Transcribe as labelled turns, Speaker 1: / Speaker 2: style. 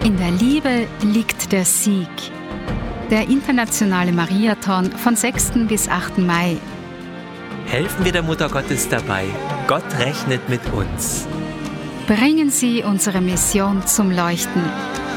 Speaker 1: In der Liebe liegt der Sieg. Der internationale Mariathon von 6. bis 8. Mai.
Speaker 2: Helfen wir der Mutter Gottes dabei. Gott rechnet mit uns.
Speaker 1: Bringen Sie unsere Mission zum Leuchten.